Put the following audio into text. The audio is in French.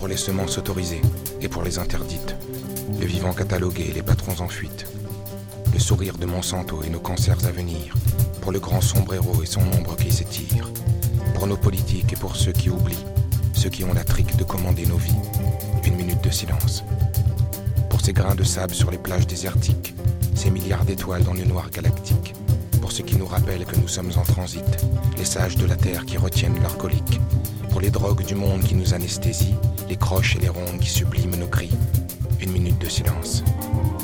pour les semences autorisées et pour les interdites, le vivant catalogué et les patrons en fuite, le sourire de Monsanto et nos cancers à venir, pour le grand sombrero et son ombre qui s'étire, pour nos politiques et pour ceux qui oublient, ceux qui ont la trique de commander nos vies, une minute de silence. Pour ces grains de sable sur les plages désertiques, ces milliards d'étoiles dans le noir galactique, pour ceux qui nous rappellent que nous sommes en transit, les sages de la terre qui retiennent leur colique, pour les drogues du monde qui nous anesthésient, les croches et les rondes qui subliment nos cris, une minute de silence.